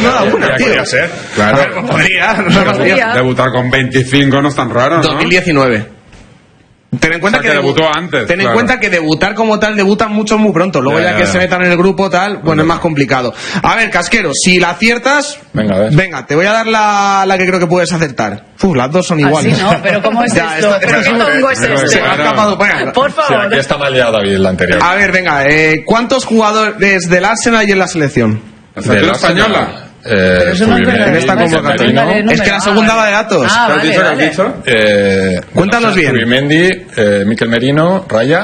no da una, tío. Podría ser. Claro. Podría. Debutar con 25 no es tan raro, ¿no? 2019. Ten en cuenta que debutó antes. Ten en cuenta que debutar como tal, debutan muchos muy pronto. Luego ya que se metan en el grupo tal, bueno, es más complicado. A ver, Casquero, si la aciertas, venga, a ver. Venga, te voy a dar la que creo que puedes acertar. Las dos son iguales. Sí, no, pero ¿cómo es esto? ¿Pero qué tongo es esto? Se me ha escapado. Por favor. Sí, aquí está mal liado David, la anterior. A ver, venga, ¿cuántos jugadores del Arsenal hay en la selección? ¿La selección española? Pero eso no es verdad. En esta convocatoria. Es que la segunda va de datos. ¿Qué has dicho? Cuéntanos bien. Zubimendi, Mikel Merino, Raya.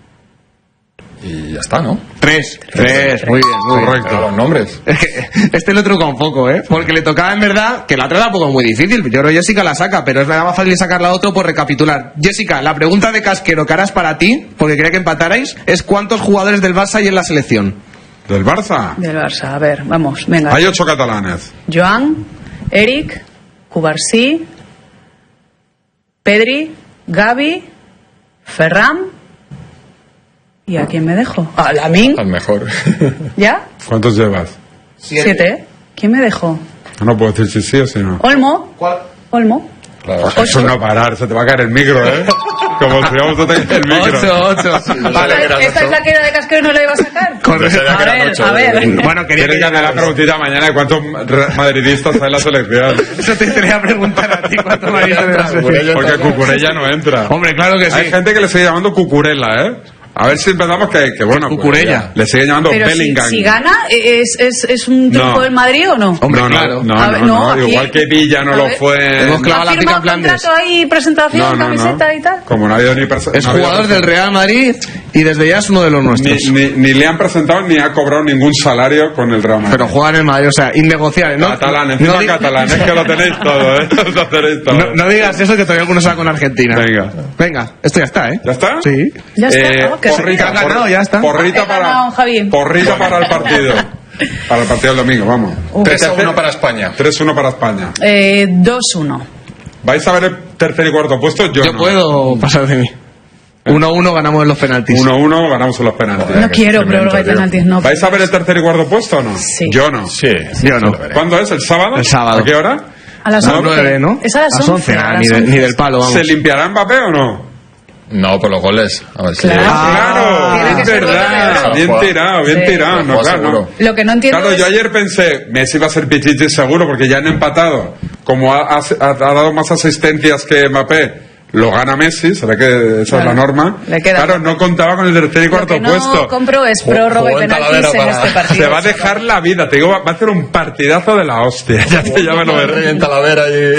Y ya está, ¿no? Tres. Muy bien, correcto. Los nombres. Este lo truca un poco, porque le tocaba en verdad, que la otra tampoco es muy difícil. Yo creo que Jessica la saca, pero es más fácil sacarla a otro por recapitular. Jessica, la pregunta de Casquero que ahora es para ti, porque quería que empatarais, es ¿cuántos jugadores del Barça hay en la selección? ¿Del Barça? Del Barça, a ver, vamos, venga. Hay 8 catalanes. Joan, Eric, Cubarsí, Pedri, Gavi, Ferran. ¿Y a quién me dejo? ¿A Lamine? Al mejor. ¿Ya? ¿Cuántos llevas? 7. ¿Quién me dejó? No puedo decir si sí o si no. Olmo. ¿Cuál? Olmo. Claro. Eso no parar, se te va a caer el micro, Como si vamos a tener el micro. 8. Vale, ¿esta es la que era de Casquero y no la iba a sacar? A ver. Bueno, quería que hacer la preguntita mañana de cuántos madridistas hay en la selección. Eso te quería preguntar a ti, ¿cuántos madridistas de la selección? Porque Cucurella no entra. Hombre, claro que sí. Hay gente que le sigue llamando Cucurella, A ver si empezamos que bueno, Cucurella. Le sigue llamando pero Bellingham. Si gana, ¿es un triunfo del Madrid o no? Hombre, claro. No, igual que Villa no lo fue. Hemos clavado la pica en Flandes. ¿Contrato ahí, presentación, camiseta y tal? Como no ha habido ni es jugador del Real Madrid y desde ya es uno de los nuestros. Ni le han presentado ni ha cobrado ningún salario con el Real Madrid. Pero juega en el Madrid, o sea, innegociable, ¿no? Catalán, encima catalán, es que lo tenéis todo, Lo tenéis todo. No digas eso, que todavía algunos va con Argentina. Venga, esto ya está, ¿Ya está? Sí. Ya está. Ya está. Porrita para el partido. Para el partido del domingo, vamos. 3-1 para España. 3-1 para España. 2-1. ¿Vais a ver el tercer y cuarto puesto? Yo no. Puedo pasar de mí. 1-1 ganamos en los penaltis. 1-1 ganamos en los penaltis. No quiero prórroga de penaltis, no. ¿Vais a ver el tercer y cuarto puesto o no? Sí. Yo no. Sí. Yo no. ¿Cuándo es? ¿El sábado? El sábado. ¿A qué hora? A las 9, ¿no? Es a las 11. Ni del palo, vamos. ¿Se limpiará Mbappé o no? No, por los goles. A ver si... Claro, es verdad. Bien tirado. No, claro. Lo que no entiendo Claro, yo ayer pensé, Messi va a ser Pichichi seguro, porque ya han empatado. Como ha dado más asistencias que Mbappé, lo gana Messi, será que esa es la norma. Claro, no contaba con el tercer y cuarto puesto. No compro es prórroga y penaltis en este partido. Se va a dejar la vida, te digo, va a hacer un partidazo de la hostia. Ya me lo veré. En Talavera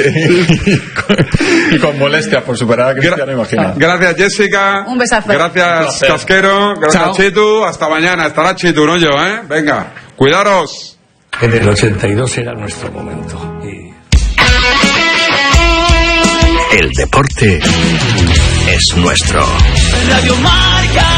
y con molestias por superar a Cristiano, imagina. Gracias, Jessica. Un besazo. Gracias, Casquero. Gracias, Chitu. Hasta mañana. Estará Chitu, no yo, Venga, cuidaros. En el 82 era nuestro momento. El deporte es nuestro. Radio Marca.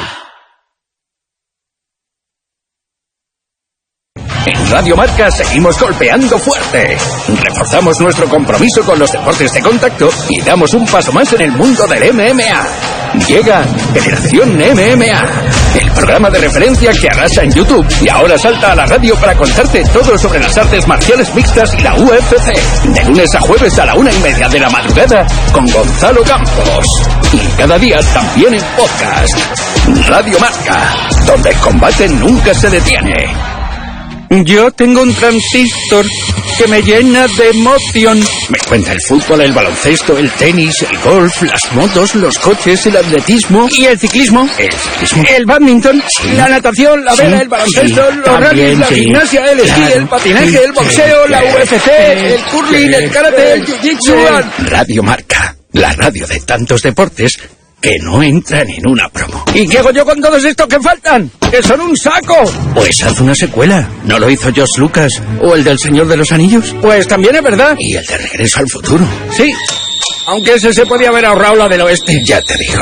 En Radio Marca seguimos golpeando fuerte. Reforzamos nuestro compromiso con los deportes de contacto y damos un paso más en el mundo del MMA. Llega Generación MMA, el programa de referencia que arrasa en YouTube y ahora salta a la radio para contarte todo sobre las artes marciales mixtas y la UFC. De lunes a jueves a la 1:30 de la madrugada con Gonzalo Campos. Y cada día también en podcast. Radio Marca, donde el combate nunca se detiene. Yo tengo un transistor que me llena de emoción. Me cuenta el fútbol, el baloncesto, el tenis, el golf, las motos, los coches, el atletismo. ¿Y el ciclismo? El ciclismo. El badminton, sí. La natación, la vela, el baloncesto, los rallies, la gimnasia, el esquí, el patinaje, el boxeo, la UFC, el curling, el karate, el jiu-jitsu. Radio Marca, la radio de tantos deportes que no entran en una promo. ¿Y qué hago yo con todos estos que faltan? ¡Que son un saco! Pues haz una secuela. ¿No lo hizo George Lucas? ¿O el del Señor de los Anillos? Pues también es verdad. ¿Y el de Regreso al Futuro? Sí, aunque ese se podía haber ahorrado la del oeste. Ya te digo.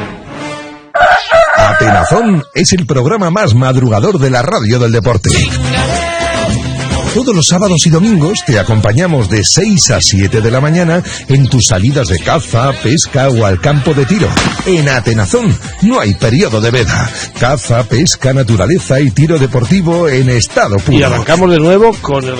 Atenazón es el programa más madrugador de la radio del deporte. Todos los sábados y domingos te acompañamos de 6 a 7 de la mañana en tus salidas de caza, pesca o al campo de tiro. En Atenazón no hay periodo de veda. Caza, pesca, naturaleza y tiro deportivo en estado puro. Y arrancamos de nuevo con el